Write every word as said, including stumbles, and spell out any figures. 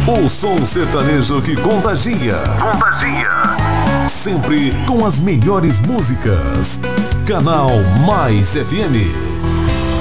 O som sertanejo que contagia. Contagia. Sempre com as melhores músicas. Canal Mais F M.